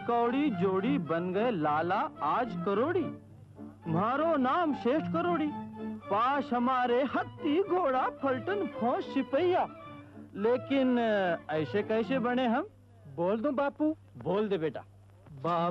कौड़ी जोड़ी बन गए लाला आज करोड़ी। मारो नाम श्रेष्ठ करोड़ी, पाश हमारे हत्ती घोड़ा फलटन फौज सिपहिया। लेकिन ऐसे कैसे बने हम? बोल दूं बापू? बोल दे बेटा। बाप